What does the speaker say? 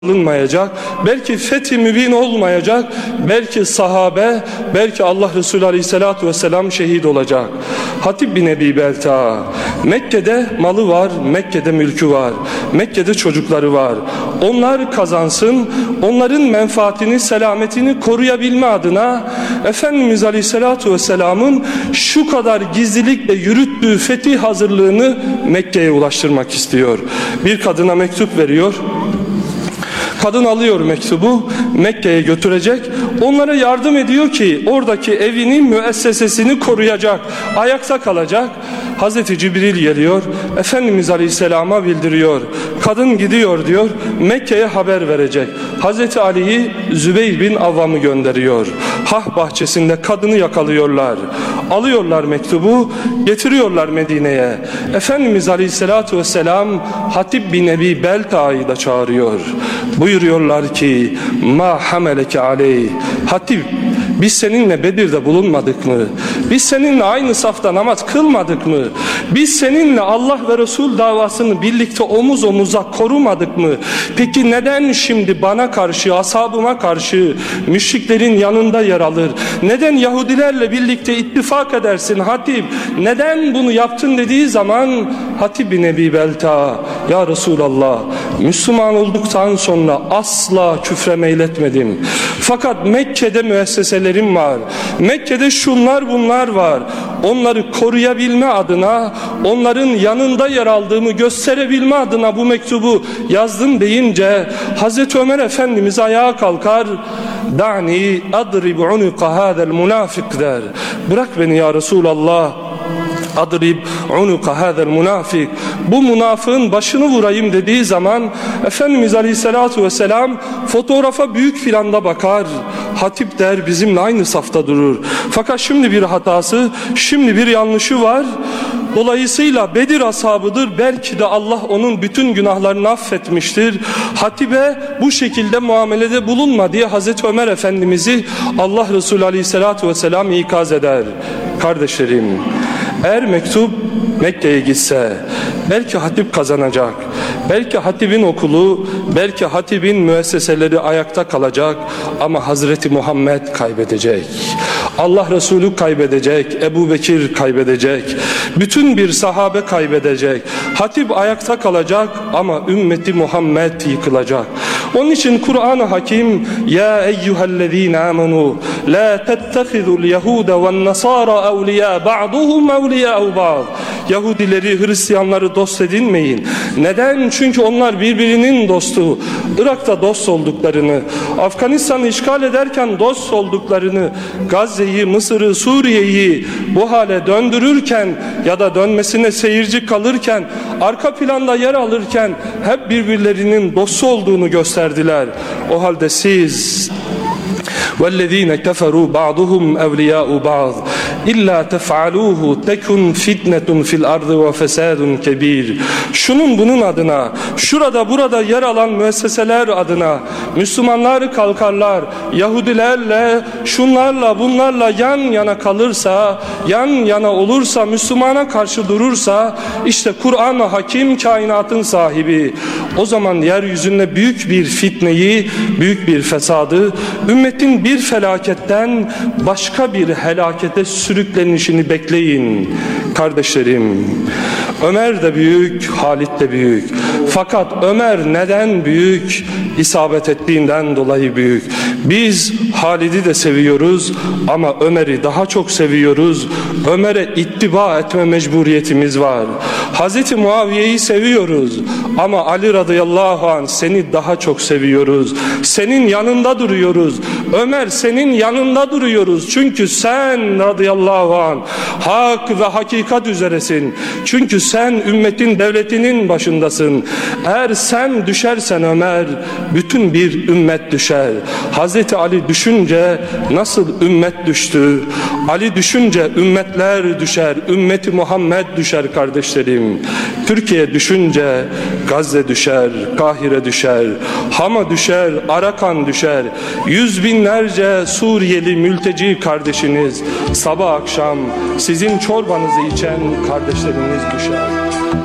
alınmayacak, belki fethi mübin olmayacak, belki sahabe, belki Allah Resulü Aleyhisselatü Vesselam şehit olacak. Hatib bin Ebi Belta, Mekke'de malı var, Mekke'de mülkü var, Mekke'de çocukları var. Onlar kazansın, onların menfaatini, selametini koruyabilme adına Efendimiz Aleyhisselatü Vesselam'ın şu kadar gizlilikle yürüttüğü fetih hazırlığını Mekke'ye ulaştırmak istiyor. Bir kadına mektup veriyor. Kadın alıyor mektubu, Mekke'ye götürecek. Onlara yardım ediyor ki oradaki evini, müessesesini koruyacak, ayakta kalacak. Hazreti Cibril geliyor, Efendimiz Aleyhisselam'a bildiriyor. Kadın gidiyor diyor, Mekke'ye haber verecek. Hazreti Ali'yi Zübeyir bin Avvam'ı gönderiyor. Hah bahçesinde kadını yakalıyorlar. Alıyorlar mektubu, getiriyorlar Medine'ye. Efendimiz Aleyhisselatü Vesselam Hatib bin Ebi Belta'yı da çağırıyor. Buyuruyorlar ki ma hameleke aleyh, Hatib, biz seninle Bedir'de bulunmadık mı? Biz seninle aynı safta namaz kılmadık mı? Biz seninle Allah ve Resul davasını birlikte omuz omuza korumadık mı? Peki neden şimdi bana karşı, ashabıma karşı müşriklerin yanında yer alır? Neden Yahudilerle birlikte ittifak edersin Hatib? Neden bunu yaptın dediği zaman Hatib bin Ebi Belta, ya Resulallah, Müslüman olduktan sonra asla küfre meyletmedim. Fakat Mekke'de müesseselerim var. Mekke'de şunlar bunlar var. Onları koruyabilme adına, onların yanında yer aldığımı gösterebilme adına bu mektubu yazdım deyince Hazreti Ömer Efendimiz ayağa kalkar. Da'ni adrib unuqa hada'l münafık der. Bırak beni ya Resulallah. Adrib unuqa hada'l münafık. Bu münafığın başını vurayım dediği zaman Efendimiz Aleyhisselatü Vesselam fotoğrafa büyük planda bakar. Hatib der, bizimle aynı safta durur. Fakat şimdi bir hatası, şimdi bir yanlışı var. Dolayısıyla Bedir ashabıdır. Belki de Allah onun bütün günahlarını affetmiştir. Hatib'e bu şekilde muamelede bulunma diye Hazreti Ömer Efendimiz'i Allah Resulü Aleyhisselatü Vesselam ikaz eder. Kardeşlerim, eğer mektup Mekke'ye gitse belki Hatib kazanacak, belki Hatib'in okulu, belki Hatib'in müesseseleri ayakta kalacak ama Hazreti Muhammed kaybedecek. Allah Resulü kaybedecek, Ebu Bekir kaybedecek, bütün bir sahabe kaybedecek. Hatib ayakta kalacak ama ümmeti Muhammed yıkılacak. Onun için Kur'an-ı Hakim ya eyyühellezine amenu la tettehidul yehude ven nasara evliya ba'duhum evliya'u ba'd. Yahudileri, Hristiyanları dost edinmeyin. Neden? Çünkü onlar birbirinin dostu. Irak'ta dost olduklarını, Afganistan'ı işgal ederken dost olduklarını, Gazze'yi, Mısır'ı, Suriye'yi bu hale döndürürken ya da dönmesine seyirci kalırken, arka planda yer alırken hep birbirlerinin dostu olduğunu gösterdiler. O halde siz وَالَّذ۪ينَ كَفَرُوا بَعْضُهُمْ اَوْلِيَاءُ بَعْضٍ اِلَّا تَفْعَلُوهُ تَكُنْ فِتْنَةٌ فِي الْأَرْضِ وَفَسَادٌ كَب۪يرٌ. Şunun bunun adına, şurada burada yer alan müesseseler adına Müslümanlar kalkarlar, Yahudilerle, şunlarla bunlarla yan yana kalırsa, yan yana olursa, Müslümana karşı durursa, işte Kur'an-ı Hakim kainatın sahibi. O zaman yeryüzünde büyük bir fitneyi, büyük bir fesadı, ümmetin bir felaketten başka bir helakete sürüklenişini bekleyin. Kardeşlerim, Ömer de büyük, Halit de büyük. Fakat Ömer neden büyük? İsabet ettiğinden dolayı büyük. Biz Halid'i de seviyoruz ama Ömer'i daha çok seviyoruz. Ömer'e ittiba etme mecburiyetimiz var. Hazreti Muaviye'yi seviyoruz ama Ali radıyallahu anh seni daha çok seviyoruz. Senin yanında duruyoruz. Ömer, senin yanında duruyoruz. Çünkü sen radıyallahu anh hak ve hakikat üzeresin. Çünkü sen ümmetin, devletinin başındasın. Eğer sen düşersen Ömer, bütün bir ümmet düşer. Hazreti Ali düşünce nasıl ümmet düştü? Ali düşünce ümmetler düşer. Ümmeti Muhammed düşer kardeşlerim. Türkiye düşünce Gazze düşer, Kahire düşer, Hama düşer, Arakan düşer. Yüz binlerce Suriyeli mülteci kardeşiniz sabah akşam sizin çorbanızı içen kardeşleriniz düşer.